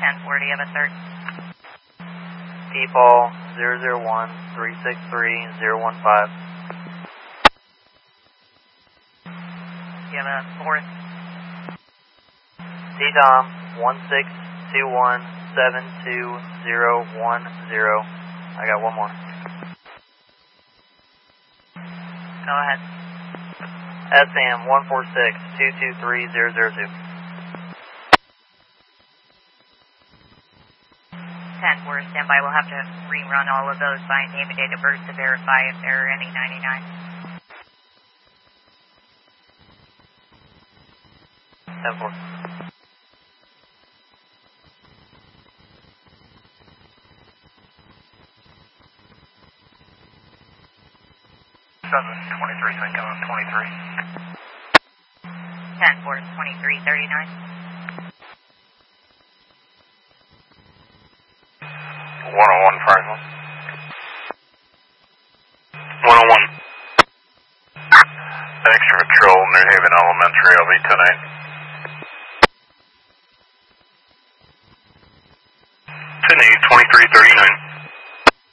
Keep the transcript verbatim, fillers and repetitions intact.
ten four, do you have a third? P-Paul zero zero one three six three zero one five. Do you have a fourth? T-Tom one six two one seven two zero one zero. I got one more. Go ahead. S M one four six two two three zero zero two. ten four, stand by. We'll have to rerun all of those by name and date of birth to verify if there are any ninety-nines. ten four. seven twenty-three, thinking of twenty-three. ten four, twenty-three thirty-nine. one oh one, Fargo. one oh one. Extra Patrol, New Haven Elementary, I'll be tonight. Sydney, twenty-three thirty.